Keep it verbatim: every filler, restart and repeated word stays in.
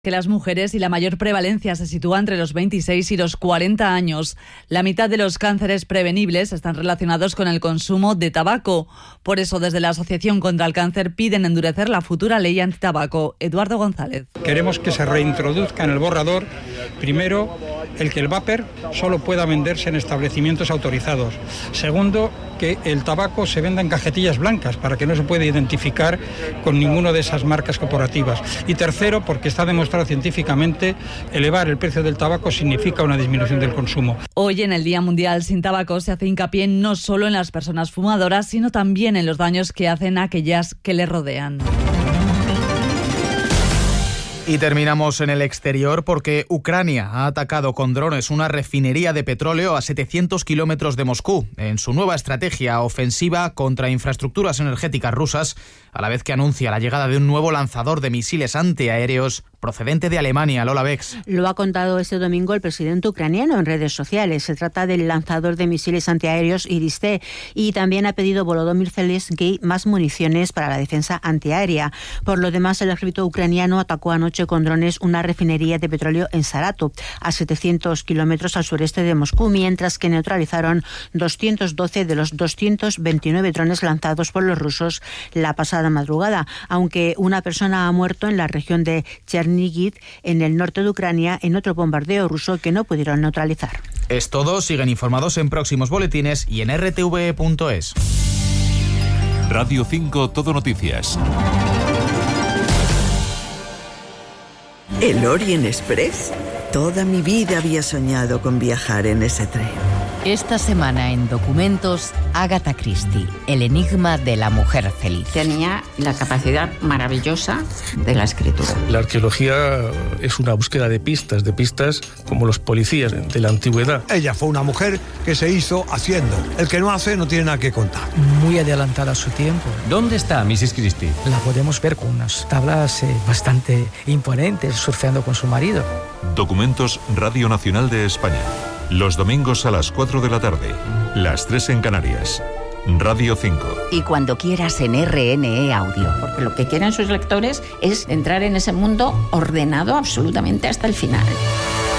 Que las mujeres y la mayor prevalencia se sitúa entre los veintiséis y los cuarenta años. La mitad de los cánceres prevenibles están relacionados con el consumo de tabaco. Por eso, desde la Asociación contra el Cáncer piden endurecer la futura ley antitabaco. Eduardo González. Queremos que se reintroduzca en el borrador, primero, el que el vapor solo pueda venderse en establecimientos autorizados. Segundo, que el tabaco se venda en cajetillas blancas para que no se pueda identificar con ninguna de esas marcas corporativas. Y tercero, porque está demostrado científicamente, elevar el precio del tabaco significa una disminución del consumo. Hoy, en el Día Mundial sin Tabaco, se hace hincapié no solo en las personas fumadoras, sino también en los daños que hacen a aquellas que le rodean. Y terminamos en el exterior porque Ucrania ha atacado con drones una refinería de petróleo a setecientos kilómetros de Moscú en su nueva estrategia ofensiva contra infraestructuras energéticas rusas, a la vez que anuncia la llegada de un nuevo lanzador de misiles antiaéreos procedente de Alemania. Lola Bex. Lo ha contado este domingo el presidente ucraniano en redes sociales. Se trata del lanzador de misiles antiaéreos Iris-T y también ha pedido Volodymyr Zelensky más municiones para la defensa antiaérea. Por lo demás, el ejército ucraniano atacó anoche con drones una refinería de petróleo en Saratov, a setecientos kilómetros al sureste de Moscú, mientras que neutralizaron doscientos doce de los doscientos veintinueve drones lanzados por los rusos la pasada madrugada, aunque una persona ha muerto en la región de Chernihiv, en el norte de Ucrania, en otro bombardeo ruso que no pudieron neutralizar. Es todo. Siguen informados en próximos boletines y en r t v punto es. Radio cinco Todo Noticias. ¿El Orient Express? Toda mi vida había soñado con viajar en ese tren. Esta semana en Documentos, Agatha Christie, el enigma de la mujer feliz. Tenía la capacidad maravillosa de la escritura. La arqueología es una búsqueda de pistas, de pistas como los policías de la antigüedad. Ella fue una mujer que se hizo haciendo. El que no hace no tiene nada que contar. Muy adelantada a su tiempo. ¿Dónde está missus Christie? La podemos ver con unas tablas eh, bastante imponentes, surfeando con su marido. Documentos Radio Nacional de España. Los domingos a las cuatro de la tarde, las tres en Canarias. Radio cinco. Y cuando quieras en R N E Audio. Porque lo que quieren sus lectores es entrar en ese mundo ordenado absolutamente hasta el final.